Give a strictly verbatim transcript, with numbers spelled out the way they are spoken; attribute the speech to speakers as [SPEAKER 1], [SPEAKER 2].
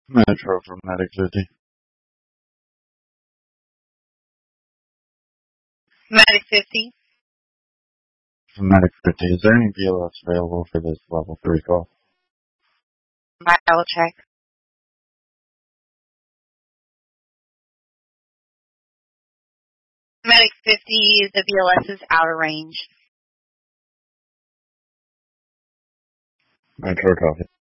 [SPEAKER 1] Metro for Medic fifty.
[SPEAKER 2] Medic fifty.
[SPEAKER 1] For Medic fifty, is there any V L S available for this level three call?
[SPEAKER 2] I will check. Medic fifty, the V L S is out of range.
[SPEAKER 1] Metro copy.